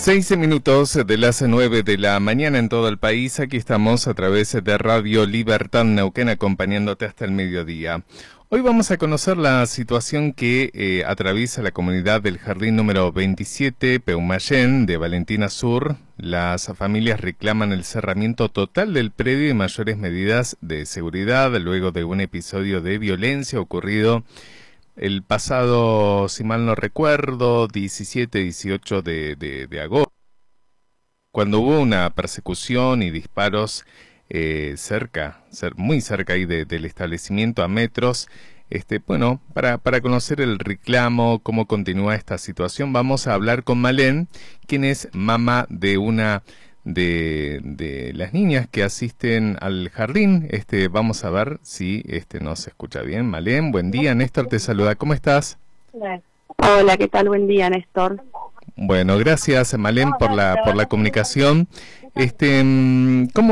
6 minutos de las 9 de la mañana en todo el país. Aquí estamos a través de Radio Libertad Neuquén acompañándote hasta el mediodía. Hoy vamos a conocer la situación que atraviesa la comunidad del Jardín número 27, Peumayén, de Valentina Sur. Las familias reclaman el cerramiento total del predio y mayores medidas de seguridad luego de un episodio de violencia ocurrido el pasado, si mal no recuerdo, 17-18 de agosto, cuando hubo una persecución y disparos muy cerca ahí del establecimiento, a metros. Bueno, para conocer el reclamo, cómo continúa esta situación, vamos a hablar con Malén, quien es mamá de una de las niñas que asisten al jardín. Vamos a ver si nos escucha bien. Malén, buen día. Néstor te saluda. ¿Cómo estás? Hola, ¿qué tal? Buen día, Néstor. Bueno, gracias, Malén, por la comunicación. ¿Cómo